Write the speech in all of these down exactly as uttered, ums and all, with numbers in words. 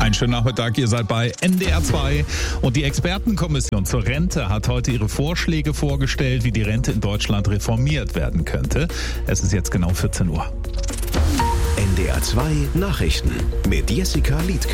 Einen schönen Nachmittag, ihr seid bei N D R zwei und die Expertenkommission zur Rente hat heute ihre Vorschläge vorgestellt, wie die Rente in Deutschland reformiert werden könnte. Es ist jetzt genau vierzehn Uhr. N D R zwei Nachrichten mit Jessica Liedtke.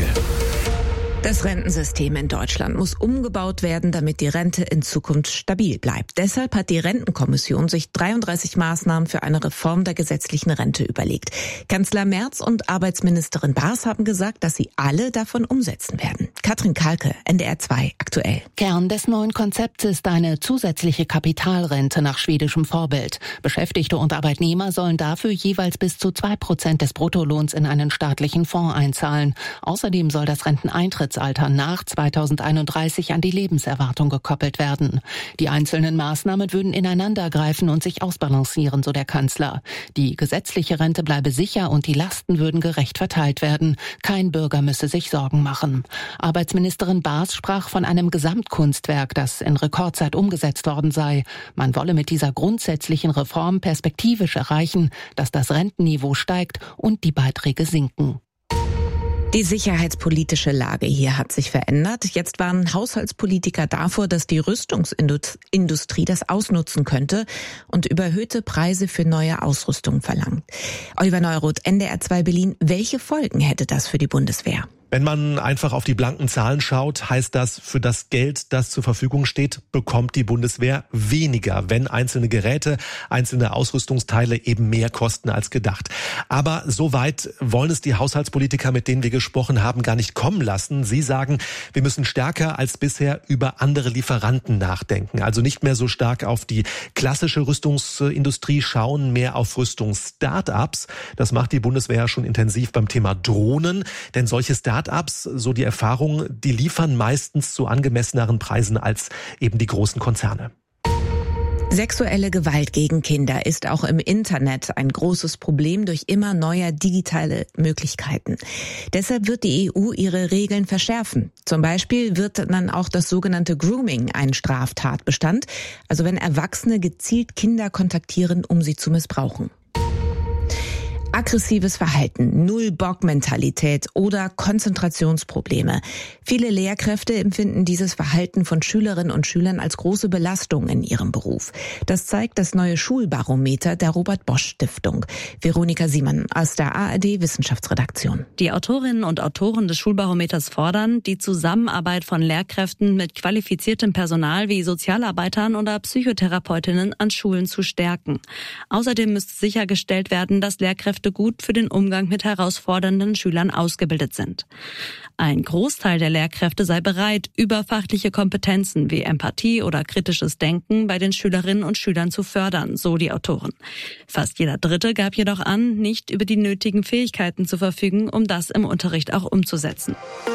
Das Rentensystem in Deutschland muss umgebaut werden, damit die Rente in Zukunft stabil bleibt. Deshalb hat die Rentenkommission sich dreiunddreißig Maßnahmen für eine Reform der gesetzlichen Rente überlegt. Kanzler Merz und Arbeitsministerin Baas haben gesagt, dass sie alle davon umsetzen werden. Katrin Kalke, N D R zwei aktuell. Kern des neuen Konzepts ist eine zusätzliche Kapitalrente nach schwedischem Vorbild. Beschäftigte und Arbeitnehmer sollen dafür jeweils bis zu zwei Prozent des Bruttolohns in einen staatlichen Fonds einzahlen. Außerdem soll das Renteneintrittsalter nach zweitausendeinunddreißig an die Lebenserwartung gekoppelt werden. Die einzelnen Maßnahmen würden ineinandergreifen und sich ausbalancieren, so der Kanzler. Die gesetzliche Rente bleibe sicher und die Lasten würden gerecht verteilt werden. Kein Bürger müsse sich Sorgen machen. Arbeitsministerin Baas sprach von einem Gesamtkunstwerk, das in Rekordzeit umgesetzt worden sei. Man wolle mit dieser grundsätzlichen Reform perspektivisch erreichen, dass das Rentenniveau steigt und die Beiträge sinken. Die sicherheitspolitische Lage hier hat sich verändert. Jetzt warnen Haushaltspolitiker davor, dass die Rüstungsindustrie das ausnutzen könnte und überhöhte Preise für neue Ausrüstung verlangt. Oliver Neuroth, N D R zwei Berlin. Welche Folgen hätte das für die Bundeswehr? Wenn man einfach auf die blanken Zahlen schaut, heißt das, für das Geld, das zur Verfügung steht, bekommt die Bundeswehr weniger, wenn einzelne Geräte, einzelne Ausrüstungsteile eben mehr kosten als gedacht. Aber so weit wollen es die Haushaltspolitiker, mit denen wir gesprochen haben, gar nicht kommen lassen. Sie sagen, wir müssen stärker als bisher über andere Lieferanten nachdenken. Also nicht mehr so stark auf die klassische Rüstungsindustrie schauen, mehr auf Rüstungsstartups. Das macht die Bundeswehr schon intensiv beim Thema Drohnen, denn solche Startups Start-ups, so die Erfahrung, die liefern meistens zu angemesseneren Preisen als eben die großen Konzerne. Sexuelle Gewalt gegen Kinder ist auch im Internet ein großes Problem durch immer neue digitale Möglichkeiten. Deshalb wird die E U ihre Regeln verschärfen. Zum Beispiel wird dann auch das sogenannte Grooming ein Straftatbestand, also wenn Erwachsene gezielt Kinder kontaktieren, um sie zu missbrauchen. Aggressives Verhalten, Null-Bock-Mentalität oder Konzentrationsprobleme. Viele Lehrkräfte empfinden dieses Verhalten von Schülerinnen und Schülern als große Belastung in ihrem Beruf. Das zeigt das neue Schulbarometer der Robert-Bosch-Stiftung. Veronika Siemann aus der A R D-Wissenschaftsredaktion. Die Autorinnen und Autoren des Schulbarometers fordern, die Zusammenarbeit von Lehrkräften mit qualifiziertem Personal wie Sozialarbeitern oder Psychotherapeutinnen an Schulen zu stärken. Außerdem müsste sichergestellt werden, dass Lehrkräfte gut für den Umgang mit herausfordernden Schülern ausgebildet sind. Ein Großteil der Lehrkräfte sei bereit, überfachliche Kompetenzen wie Empathie oder kritisches Denken bei den Schülerinnen und Schülern zu fördern, so die Autoren. Fast jeder Dritte gab jedoch an, nicht über die nötigen Fähigkeiten zu verfügen, um das im Unterricht auch umzusetzen.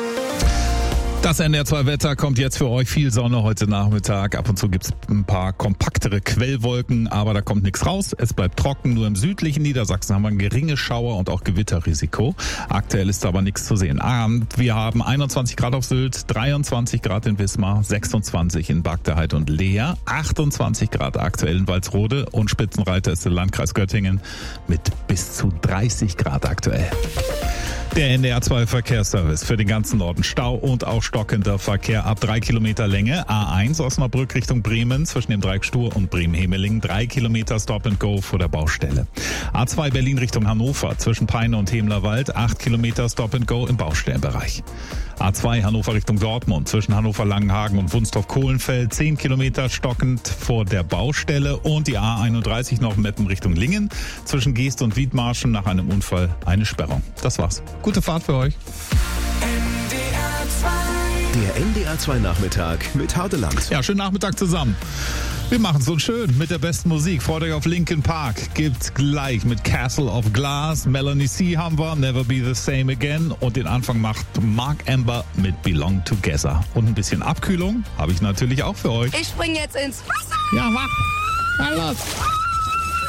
Das N D R zwei Wetter kommt jetzt für euch. Viel Sonne heute Nachmittag. Ab und zu gibt's ein paar kompaktere Quellwolken, aber da kommt nichts raus. Es bleibt trocken. Nur im südlichen Niedersachsen haben wir ein geringes Schauer- und auch Gewitterrisiko. Aktuell ist aber nichts zu sehen. Wir haben einundzwanzig Grad auf Sylt, dreiundzwanzig Grad in Wismar, sechsundzwanzig in Bagdeheid und Leer, achtundzwanzig Grad aktuell in Walsrode und Spitzenreiter ist der Landkreis Göttingen mit bis zu dreißig Grad aktuell. Der N D R zwei Verkehrsservice für den ganzen Norden. Stau und auch stockender Verkehr ab drei Kilometer Länge. A eins Osnabrück Richtung Bremen zwischen dem Dreieck Stur und Bremen-Hemeling. Drei Kilometer Stop and Go vor der Baustelle. A zwei Berlin Richtung Hannover zwischen Peine und Hemlerwald. Acht Kilometer Stop and Go im Baustellenbereich. A zwei Hannover Richtung Dortmund zwischen Hannover-Langenhagen und Wunstorf-Kohlenfeld. Zehn Kilometer stockend vor der Baustelle. Und die A einunddreißig noch Meppen Richtung Lingen. Zwischen Geest und Wiedmarschen nach einem Unfall eine Sperrung. Das war's. Gute Fahrt für euch. Der N D R zwei Nachmittag mit Hardeland. Ja, schönen Nachmittag zusammen. Wir machen es so schön mit der besten Musik. Freut euch auf Linkin Park. Gibt's gleich mit Castle of Glass. Melanie C. haben wir, Never Be the Same Again. Und den Anfang macht Mark Amber mit Belong Together. Und ein bisschen Abkühlung habe ich natürlich auch für euch. Ich spring jetzt ins Wasser. Ja, mach. Na los.